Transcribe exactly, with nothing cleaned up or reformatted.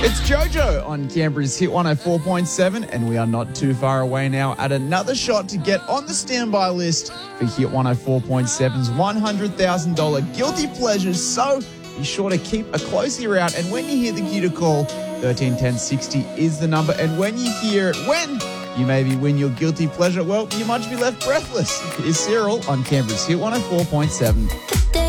It's JoJo on Canberra's Hit one oh four point seven, and we are not too far away now at another shot to get on the standby list for Hit one oh four point seven's one hundred thousand dollars Guilty Pleasures. So be sure to keep a close ear out, and when you hear the cue to call, thirteen ten sixty is the number, and when you hear it, when you maybe win your guilty pleasure, well, you might be left breathless. Here's Cyril on Canberra's Hit one oh four point seven.